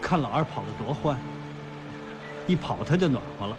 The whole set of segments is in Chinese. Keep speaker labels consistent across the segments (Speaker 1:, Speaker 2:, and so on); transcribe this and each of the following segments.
Speaker 1: 看老二跑得多欢，一跑他就暖和了。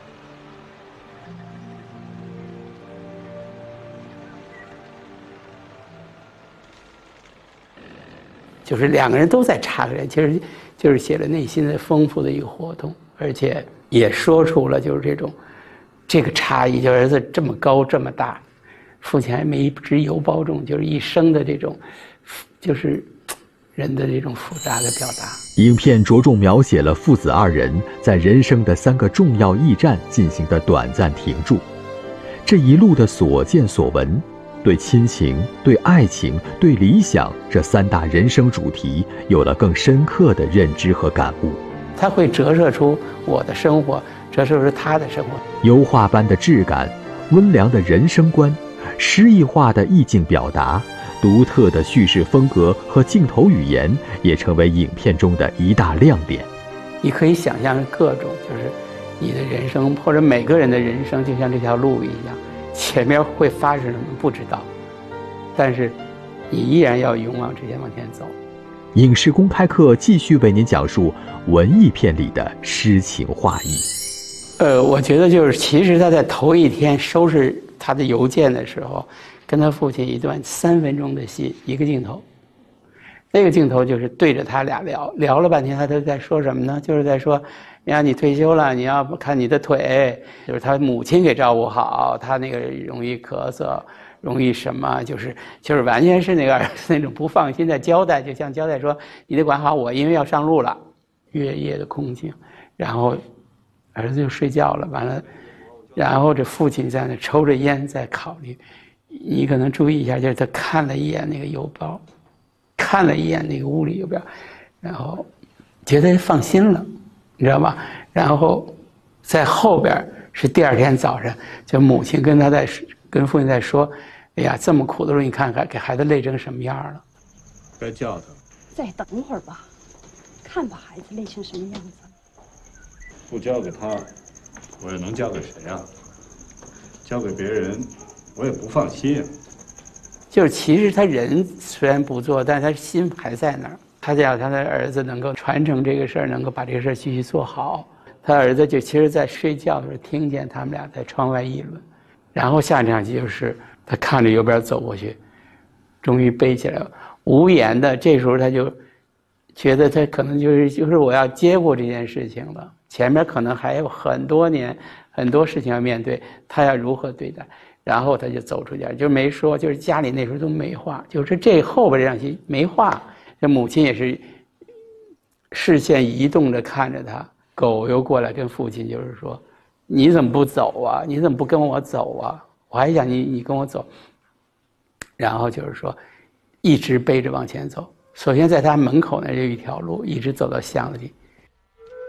Speaker 2: 就是两个人都在插个人，其实就是写了内心的丰富的一个活动，而且也说出了就是这个差异，就儿子这么高这么大，父亲还没一直邮包中，就是一生的这种，就是人的这种复杂的表达。
Speaker 3: 影片着重描写了父子二人在人生的3个重要驿站进行的短暂停驻，这一路的所见所闻，对亲情、对爱情、对理想这3大人生主题有了更深刻的认知和感悟。
Speaker 2: 它会折射出我的生活，折射出他的生活。
Speaker 3: 油画般的质感，温良的人生观，诗意化的意境表达，独特的叙事风格和镜头语言也成为影片中的一大亮点。
Speaker 2: 你可以想象各种，就是你的人生或者每个人的人生就像这条路一样，前面会发生什么不知道，但是你依然要勇往直前往前走。
Speaker 3: 影视公开课继续为您讲述文艺片里的诗情画意。
Speaker 2: 我觉得就是其实他在头一天收拾他的邮件的时候，跟他父亲一段3分钟的戏，一个镜头，那个镜头就是对着他俩聊了半天，他都在说什么呢？就是在说，呀，你退休了，你要看你的腿，就是他母亲给照顾好，他那个容易咳嗽，容易什么，就是完全是那个儿子那种不放心的交代，就像交代说，你得管好我，因为要上路了。月夜的空静，然后儿子就睡觉了，完了，然后这父亲在那抽着烟在考虑。你可能注意一下，就是他看了一眼那个邮包，看了一眼那个屋里邮票，然后觉得放心了，你知道吧？然后在后边是第2天早上，就母亲跟父亲在说：“哎呀，这么苦的路，你看看给孩子累成什么样了。”
Speaker 1: 该叫他。
Speaker 4: 再等会儿吧，看把孩子累成什么样子。
Speaker 1: 不交给他，我又能交给谁呀？交给别人，我也不放心呀。
Speaker 2: 就是其实他人虽然不做，但是他心还在那儿。他想他的儿子能够传承这个事儿，能够把这个事儿继续做好。他儿子就其实在睡觉的时候听见他们俩在窗外议论，然后下场戏就是他看着邮边走过去，终于背起来了，无言的。这时候他就觉得他可能就是我要接过这件事情了，前面可能还有很多年很多事情要面对，他要如何对待。然后他就走出家，就没说，就是家里那时候都没话，就是这后边这场戏没话。这母亲也是视线移动着看着他，狗又过来跟父亲就是说：“你怎么不走啊？你怎么不跟我走啊？我还想你跟我走。”然后就是说，一直背着往前走。首先在他门口那就一条路，一直走到巷子里，